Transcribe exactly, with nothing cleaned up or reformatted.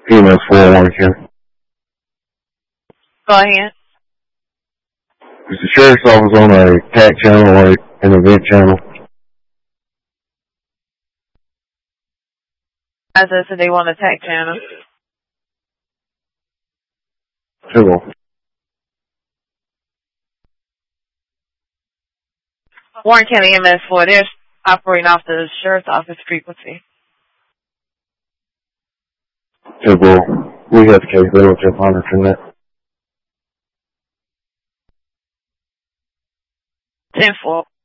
E M S four one County. Go ahead. Is the sheriff's office on a T A C channel or an event channel? As I said, they want a T A C channel. Two. Warren County E M S four, they're operating off the sheriff's office frequency. Two. We have the capability of monitoring that. ten four.